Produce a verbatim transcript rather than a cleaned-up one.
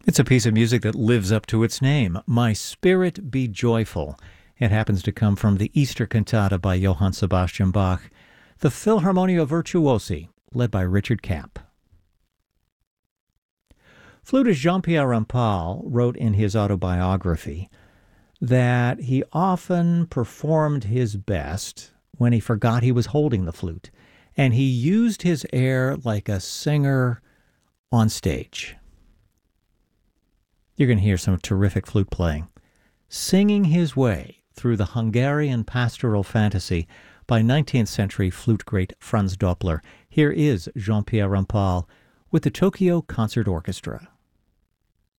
It's a piece of music that lives up to its name, My Spirit Be Joyful. It happens to come from the Easter Cantata by Johann Sebastian Bach, the Philharmonia Virtuosi, led by Richard Kapp. Flutist Jean-Pierre Rampal wrote in his autobiography that he often performed his best when he forgot he was holding the flute, and he used his air like a singer on stage. You're going to hear some terrific flute playing. Singing his way through the Hungarian pastoral fantasy by nineteenth century flute great Franz Doppler. Here is Jean-Pierre Rampal with the Tokyo Concert Orchestra.